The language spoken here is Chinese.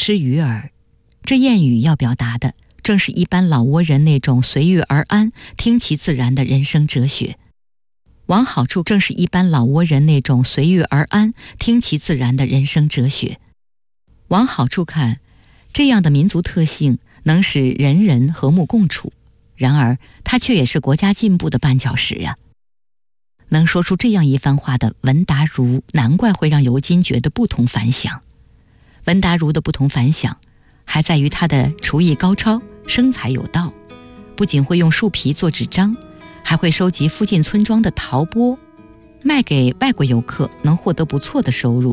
吃鱼饵。这谚语要表达的正是一般老挝人那种随遇而安、听其自然的人生哲学。往好处正是一般老挝人那种随遇而安、听其自然的人生哲学。往好处看，这样的民族特性能使人人和睦共处，然而它却也是国家进步的绊脚石呀。能说出这样一番话的文达如，难怪会让尤金觉得不同凡响。文达如的不同凡响还在于他的厨艺高超，生财有道，不仅会用树皮做纸张，还会收集附近村庄的陶钵，卖给外国游客，能获得不错的收入。